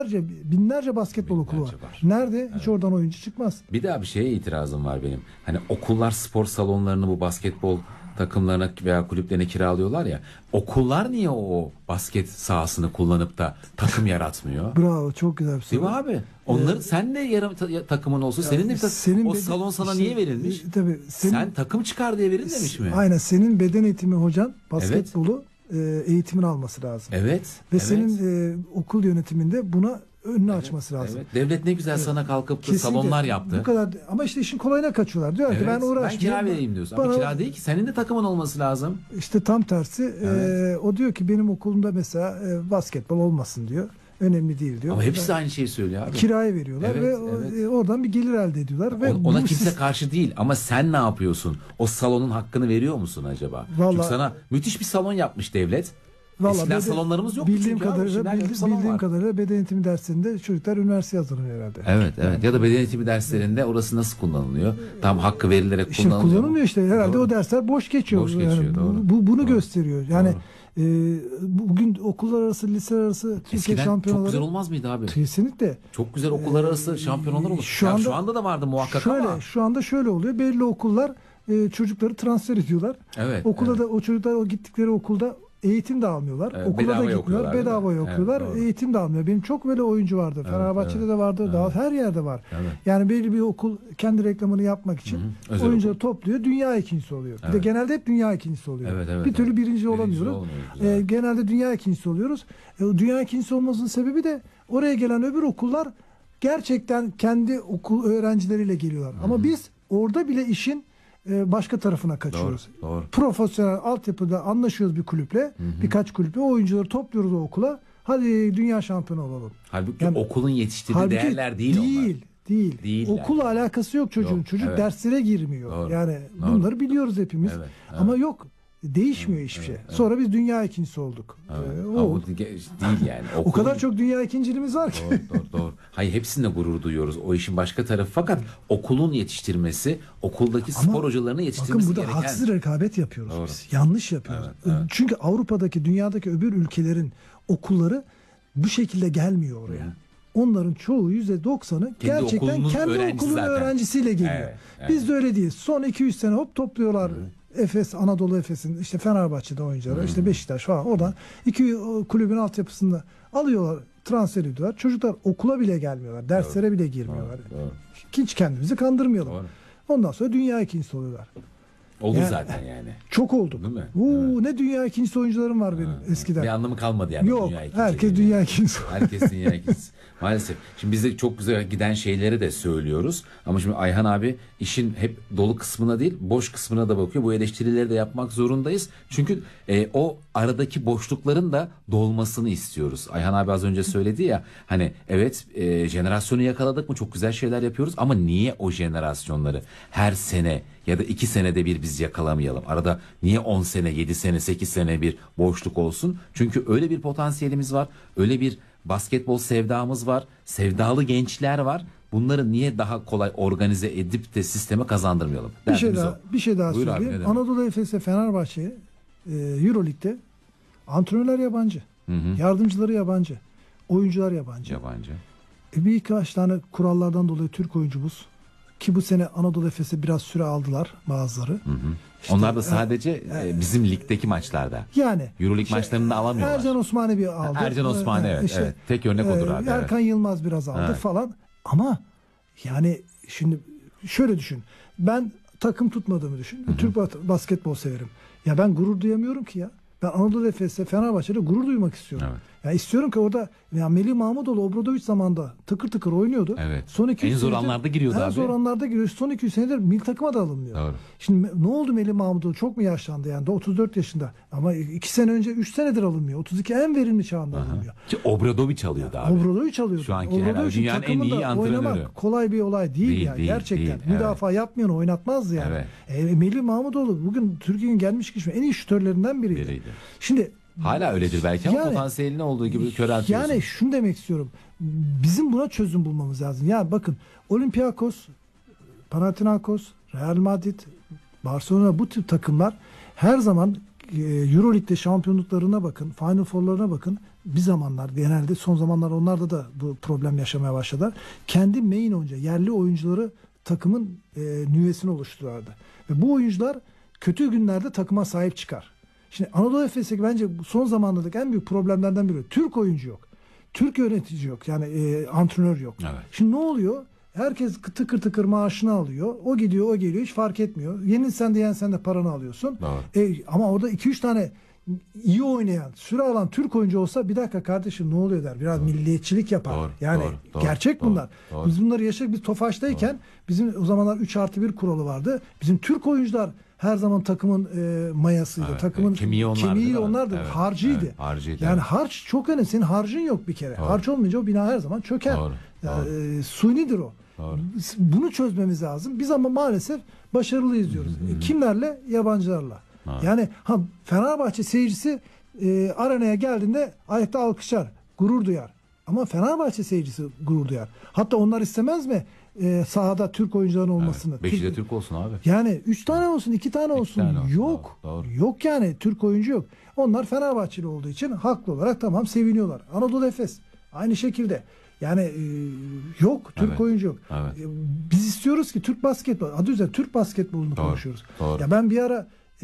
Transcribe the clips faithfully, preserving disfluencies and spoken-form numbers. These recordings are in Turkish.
binlerce basketbol Binlerce okulu var. var. Nerede? Evet. Hiç oradan oyuncu çıkmaz. Bir daha bir şeye itirazım var benim. Hani okullar spor salonlarını bu basketbol takımlarına veya kulüplerine kiralıyorlar ya. Okullar niye o basket sahasını kullanıp da takım yaratmıyor? Bravo, çok güzel bir soru. Değil mi abi? Onların Ee, sen de yarım ta- takımın olsun. Senin de bir ta- senin o beden- salon sana işte, niye verilmiş? e, tabii senin, Sen takım çıkar diye verilmemiş mi? aynen, senin beden eğitimi hocan basketbolu e, eğitimini alması lazım. Evet. Ve evet. senin e, okul yönetiminde buna önünü açması lazım. Evet. Devlet ne güzel sana kalkıp da Kesinlikle. salonlar yaptı. Bu kadar, ama işte işin kolayına kaçıyorlar. Diyor ki Evet, ben ben uğraşmayayım. kira vereyim diyorsun. Bana- Ama kira değil ki. Senin de takımın olması lazım. İşte tam tersi. Evet. e, o diyor ki benim okulumda mesela e, basketbol olmasın diyor. Önemli değil diyor. Ama hepsi aynı şeyi söylüyor abi. Kiraya veriyorlar Evet, ve o- evet. e, oradan bir gelir elde ediyorlar. Ve O- Ona bu kimse sis- karşı değil ama sen ne yapıyorsun? O salonun hakkını veriyor musun acaba? Vallahi- Çünkü sana müthiş bir salon yapmış devlet. Vallahi Eskiden beden- salonlarımız yoktu bildiğim çünkü abi. kadarıyla Şimdi her yerde bildi- salon bildiğim var. kadarıyla beden eğitimi derslerinde çocuklar üniversite hazırlanıyor herhalde. Evet evet ya da beden eğitimi derslerinde orası nasıl kullanılıyor? Tam hakkı verilerek İşte kullanılıyor. kullanılmıyor işte herhalde. Doğru. O dersler boş geçiyor. Boş Yani geçiyor, bu- doğru. Bu, bunu Doğru. gösteriyor. Yani e, bugün okullar arası, liseler arası Türkiye Eskiden çok şampiyonaları güzel olmaz mıydı abi? kesinlikle. Çok güzel okullar arası şampiyonlar olur. şu Ya anda- şu anda da vardı muhakkak Şöyle, ama. şu anda şöyle oluyor. Belli okullar e, çocukları transfer ediyorlar. Evet. Okula evet. da o çocuklar o gittikleri okulda eğitim de almıyorlar. Evet, Okula da bedavaya gitmiyor. okuyorlar, değil mi? Bedavaya Evet, okuyorlar. doğru. Eğitim de almıyor. Benim çok böyle oyuncu vardı. Evet, Fenerbahçe'de evet. de vardı. Evet. Daha her yerde var. Evet. Yani belli bir okul kendi reklamını yapmak için Hı hı. Özel oyuncuları okul. topluyor. Dünya ikincisi oluyor. Bir de Evet. genelde hep dünya ikincisi oluyor. Evet, evet, bir türlü evet. birinci Birinci olamıyoruz. olmuyoruz, Ee, evet. genelde dünya ikincisi oluyoruz. E, o dünya ikincisi olmasının sebebi de oraya gelen öbür okullar gerçekten kendi okul öğrencileriyle geliyorlar. Ama biz orada bile işin e, başka tarafına kaçıyoruz. Doğru, doğru. Profesyonel altyapıda anlaşıyoruz bir kulüple. Birkaç kulüple. O oyuncuları topluyoruz o okula. Hadi dünya şampiyonu olalım. Halbuki Yani- okulun yetiştirdiği Halbuki değerler değil, onlar. değil. Değil. Değiller. Okulla alakası yok çocuğun. Yok, Çocuk evet. derslere girmiyor. Doğru, Yani doğru. bunları biliyoruz hepimiz. Evet, evet. Ama yok. Değişmiyor hiçbir şey. Sonra biz dünya ikincisi olduk. Evet. Ee, o, Ama bu de- değil yani. o Okulun- kadar çok dünya ikinciliğimiz var ki. Doğru, doğru, doğru. Hayır, hepsinde gurur duyuyoruz. O işin başka tarafı. Fakat okulun yetiştirmesi, okuldaki Ama spor hocalarının Bakın yetiştirmesi burada gereken. haksız rekabet yapıyoruz Doğru. biz. Yanlış yapıyoruz. Evet, evet. Çünkü Avrupa'daki, dünyadaki öbür ülkelerin okulları bu şekilde gelmiyor oraya. Onların çoğu yüzde doksanı gerçekten okulunun kendi öğrencisi okulun zaten. öğrencisiyle geliyor. Evet, evet. Biz de öyle değiliz. Son iki yüz sene hop topluyorlar. Efes, Anadolu Efes'in, işte Fenerbahçe'de oyuncuları, işte Beşiktaş falan, oradan iki kulübün altyapısında alıyorlar, transfer ediyorlar. Çocuklar okula bile gelmiyorlar. Derslere bile girmiyorlar. Doğru. Hiç kendimizi kandırmayalım. Doğru. Ondan sonra dünya ikincisi oluyorlar. Olur Yani- zaten yani. Çok oldu. Değil mi? Oo, ne dünya ikincisi oyuncularım var benim eskiden. Bir anlamı kalmadı yani. Yok. dünya ikinciliği. Herkes dünya ikincisi. Herkes dünya ikincisi. Maalesef. Şimdi biz de çok güzel giden şeyleri de söylüyoruz. Ama şimdi Ayhan abi işin hep dolu kısmına değil, boş kısmına da bakıyor. Bu eleştirileri de yapmak zorundayız. Çünkü e, o aradaki boşlukların da dolmasını istiyoruz. Ayhan abi az önce söyledi ya, hani evet e, jenerasyonu yakaladık mı çok güzel şeyler yapıyoruz ama niye o jenerasyonları her sene ya da iki senede bir biz yakalamayalım? Arada niye on sene, yedi sene, sekiz sene bir boşluk olsun? Çünkü öyle bir potansiyelimiz var. Öyle bir basketbol sevdamız var. Sevdalı gençler var. Bunları niye daha kolay organize edip de sisteme kazandırmayalım? Bir şey Derdimiz daha, o. bir şey daha Buyur abi, söyleyeyim. ne demek? Anadolu Efes'e, Fenerbahçe'ye, e, Euroleague'de antrenörler yabancı. Hı hı. Yardımcıları yabancı. Oyuncular yabancı. Yabancı. E, bir birkaç tane kurallardan dolayı Türk oyuncumuz, ki bu sene Anadolu Efes'e biraz süre aldılar bazıları. Hı hı. İşte, Onlar da sadece e, bizim ligdeki maçlarda. Yani Euroleague maçlarında alamıyorlar. Ercan Osmani bir aldı. Ercan Osmani, Ee, evet, evet. Tek örnek odur abi, evet. Erkan Yılmaz biraz aldı Evet. falan. Ama yani şimdi şöyle düşün. Ben takım tutmadığımı düşün. Türk bas- basketbol severim. Ya ben gurur duyamıyorum ki ya. Ben Anadolu Efes'te, Fenerbahçe'de gurur duymak istiyorum. Evet. Ya istiyorum ki orada, ya Melih Mahmutoğlu Obradovic zamanında tıkır tıkır oynuyordu. Evet. Son iki En yüz zor senedir- anlarda giriyordu en abi. En zor anlarda giriyor. Son iki yüz senedir milli takıma da alınmıyor. Doğru. Şimdi ne oldu Melih Mahmutoğlu? Çok mu yaşlandı yani? Da otuz dört yaşında. Ama iki sene önce, üç senedir alınmıyor. otuz iki en verimli çağında alınmıyor. Ki Obradovic alıyordu abi. Obradovic alıyordu. Şu anki Obradovic'in herhalde dünyanın en takımında iyi antrenörü. oynamak kolay bir olay değil, Değil, ya. değil, Gerçekten. değil, Müdafaa yapmayanı oynatmazdı yani. Evet. E, Melih Mahmutoğlu bugün Türkiye'nin gelmiş geçmiş en iyi şutörlerinden biriydi. Biriydi. Şimdi Hala öyledir belki ama Yani- potansiyelinin olduğu gibi köreltiyorsun. yani şunu demek istiyorum. Bizim buna çözüm bulmamız lazım. Yani bakın, Olympiakos, Panathinaikos, Real Madrid, Barcelona, bu tip takımlar her zaman e, Euroleague'de şampiyonluklarına bakın, Final Four'larına bakın. bir zamanlar, genelde son zamanlar onlarda da bu problem yaşamaya başladılar. Kendi main oyuncu, yerli oyuncuları takımın e, nüvesini oluşturuyorlardı. Ve bu oyuncular kötü günlerde takıma sahip çıkar. Şimdi Anadolu Efes'teki bence son zamanlardaki en büyük problemlerden biri. Türk oyuncu yok. Türk yönetici yok. Yani e, antrenör yok. Evet. Şimdi ne oluyor? Herkes tıkır tıkır maaşını alıyor. O gidiyor, o geliyor. Hiç fark etmiyor. Yenilsen de yensen de paranı alıyorsun. E, ama orada iki üç tane iyi oynayan, süre alan Türk oyuncu olsa bir dakika kardeşim ne oluyor der. Biraz doğru. Milliyetçilik yapar. Doğru, yani doğru, gerçek doğru, bunlar. Doğru. Biz bunları yaşadık. Biz Tofaş'tayken doğru. bizim o zamanlar üç artı bir kuralı vardı. Bizim Türk oyuncular her zaman takımın e, mayasıydı. Evet, takımın evet. kemiği onlardı. Kemiği onlardı. Evet, harcıydı. Evet, harcıydı. Yani evet. harç çok önemli. Senin harcın yok bir kere. Doğru. Harç olmayınca o bina her zaman çöker. Doğru, yani, doğru. E, sunidir o. Doğru. Bunu çözmemiz lazım. Biz ama maalesef başarılıyız diyoruz. Hı hı. Kimlerle? Yabancılarla. Evet. Yani ha Fenerbahçe seyircisi e, arenaya geldiğinde ayakta alkışlar, gurur duyar. Ama Fenerbahçe seyircisi gurur duyar. Hatta onlar istemez mi e, sahada Türk oyuncuların olmasını? Evet. Beşi de Türk olsun abi. Yani üç tane olsun, iki tane olsun. İki tane olsun. Yok. Doğru, doğru. Yok yani Türk oyuncu yok. Onlar Fenerbahçeli olduğu için haklı olarak tamam seviniyorlar. Anadolu Efes aynı şekilde. Yani e, yok Türk evet. oyuncu yok. Evet. E, biz istiyoruz ki Türk basketbol, adı üzerinde Türk basketbolunu doğru, konuşuyoruz. Doğru. Ya ben bir ara e,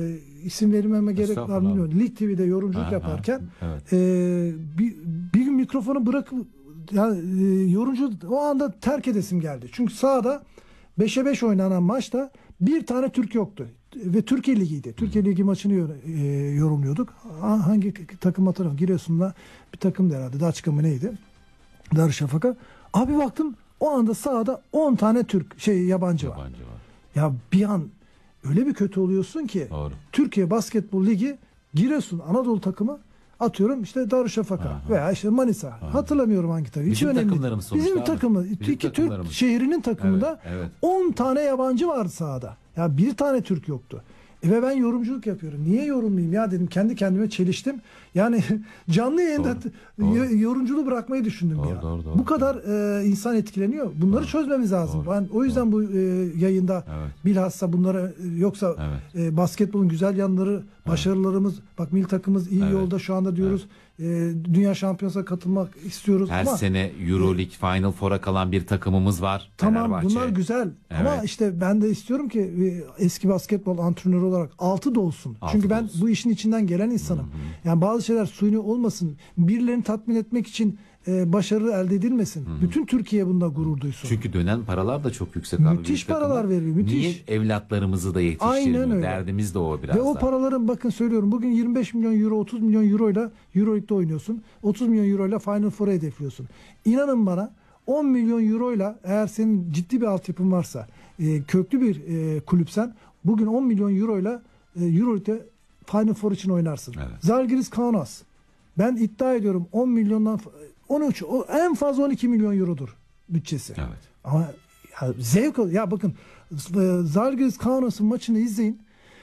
isim vermeme gerek var mı bilmiyorum. Lig T V'de yorumculuk ha, yaparken ha, evet. e, bir, bir gün mikrofonu bırakıp yani, e, yorumcu o anda terk edesim geldi. Çünkü sahada beşe beş oynanan maçta bir tane Türk yoktu. Ve Türkiye Ligi'ydi. Türkiye Ligi maçını e, yorumluyorduk. Ha, hangi takım hatırlamıyorum. Giresun'da bir takımdı herhalde. Daçka mı neydi? Darüşşafaka. Abi baktım o anda sahada on tane Türk şey yabancı, yabancı var. var. Ya bir an öyle bir kötü oluyorsun ki doğru. Türkiye Basketbol Ligi Giresun Anadolu takımı atıyorum işte Darüşşafaka aha. veya işte Manisa. Aha. Hatırlamıyorum hangi takım. Hiç önemli. Bizim takımı. Bizim iki Türk şehrinin takımında evet, evet. on tane yabancı vardı sahada. Ya bir tane Türk yoktu. E ve ben yorumculuk yapıyorum. Niye yorumlayayım ya dedim. Kendi kendime çeliştim. Yani canlı yayında doğru, doğru. yorumculuğu bırakmayı düşündüm doğru, ya. Doğru, doğru, bu kadar e, insan etkileniyor. Bunları doğru. çözmemiz lazım. Doğru, ben o yüzden doğru. bu e, yayında evet. bilhassa bunlara yoksa evet. e, basketbolun güzel yanları, başarılarımız, evet. bak milli takımımız iyi evet. yolda şu anda diyoruz. Evet. E, Dünya Şampiyonası'na katılmak istiyoruz. Her ama sene Euroleague Final Four'a kalan bir takımımız var. Tamam Fenerbahçe. Bunlar güzel. Evet. Ama işte ben de istiyorum ki e, eski basketbol antrenörü olarak altı da olsun. Altı Çünkü ben olsun. bu işin içinden gelen insanım. Hı-hı. Yani bazı şeyler suni olmasın. Birilerini tatmin etmek için e, başarı elde edilmesin. Hı-hı. Bütün Türkiye bunda gurur duysun. Çünkü dönen paralar da çok yüksek abi. Müthiş paralar veriyor. Müthiş. Niye evlatlarımızı da yetiştirmiyor? Derdimiz de o biraz Ve o da. paraların bakın söylüyorum bugün yirmi beş milyon euro, otuz milyon euro ile Euroleague'de oynuyorsun. otuz milyon euro ile Final Four'a hedefliyorsun. İnanın bana on milyon euro ile eğer senin ciddi bir altyapın varsa, e, köklü bir e, kulüpsen bugün on milyon euro ile e, Euroleague'de Final Four için oynarsın. Evet. Zalgiris Kaunas. Ben iddia ediyorum on milyondan on üç o en fazla on iki milyon eurodur bütçesi. Evet. Ama ya, zevk al. Ya bakın Zalgiris Kaunas'ın maçını izleyin.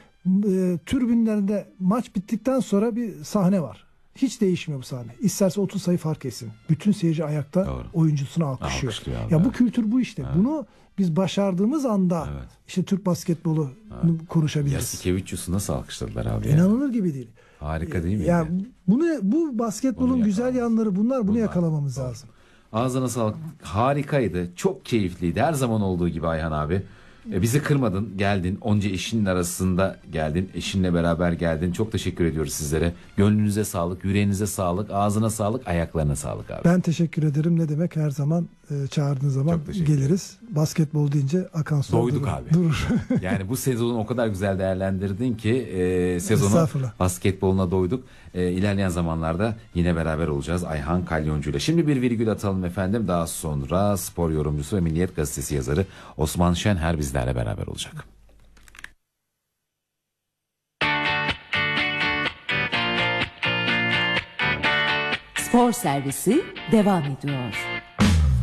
E, tribünlerinde maç bittikten sonra bir sahne var. Hiç değişmiyor bu sahne. İsterse otuz sayı fark etsin. Bütün seyirci ayakta doğru. oyuncusunu alkışlıyor. alkışlıyor abi, ya evet. bu kültür bu işte. Evet. Bunu biz başardığımız anda evet. işte Türk basketbolu evet. konuşabiliriz. Yasikevicius'u nasıl alkışladılar abi? İnanılır ya. gibi değil. Harika değil mi? Ya bunu bu basketbolun bunu güzel yanları bunlar. Bunu bunlar. yakalamamız doğru. lazım. Ağzına sağlık. Harikaydı. Çok keyifliydi. Her zaman olduğu gibi Ayhan abi. E, bizi kırmadın, geldin. Onca eşinin arasında geldin. Eşinle beraber geldin. Çok teşekkür ediyoruz sizlere. Gönlünüze sağlık, yüreğinize sağlık, ağzına sağlık, ayaklarına sağlık abi. Ben teşekkür ederim. Ne demek her zaman e, çağırdığınız zaman geliriz. Basketbol deyince akan sular doyduk durur. abi. Durur. Yani bu sezonu o kadar güzel değerlendirdin ki e, sezonu basketboluna doyduk. E, ilerleyen zamanlarda yine beraber olacağız Ayhan Kalyoncu ile. Şimdi bir virgül atalım efendim. Daha sonra spor yorumcusu ve Milliyet Gazetesi yazarı Osman Şenher bizlerle beraber olacak. Spor servisi devam ediyor.